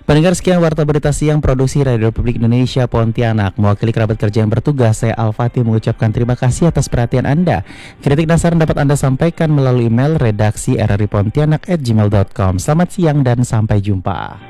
Pendengar, sekian Warta Berita Siang Produksi Radio Republik Indonesia Pontianak. Mewakili kerabat kerja yang bertugas, saya Al-Fatih mengucapkan terima kasih atas perhatian Anda. Kritik dan saran dapat Anda sampaikan melalui email redaksi rripontianak@gmail.com. Selamat siang dan sampai jumpa.